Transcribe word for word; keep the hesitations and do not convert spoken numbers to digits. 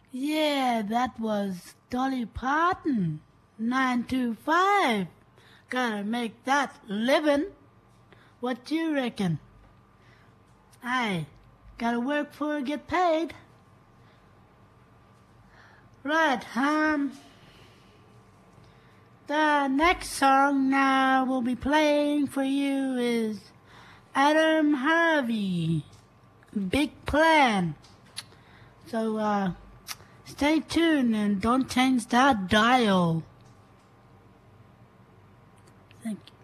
Yeah, that was Dolly Parton. nine two five. Gotta make that living. What you reckon? Aye, gotta work for get paid. Right, um, the next song now we'll be playing for you is Adam Harvey, Big Plan. So, uh, stay tuned and don't change that dial. Thank you.